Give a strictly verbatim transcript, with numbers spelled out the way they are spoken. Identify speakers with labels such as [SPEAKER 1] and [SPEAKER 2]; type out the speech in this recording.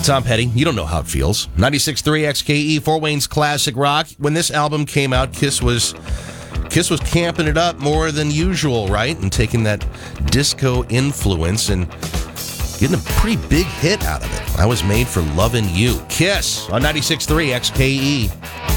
[SPEAKER 1] Tom Petty, you don't know how it feels. ninety-six point three X K E, Fort Wayne's classic rock. When this album came out, Kiss was Kiss was camping it up more than usual, right? And taking that disco influence and getting a pretty big hit out of it. I Was Made for Lovin' You. Kiss on ninety-six point three X K E.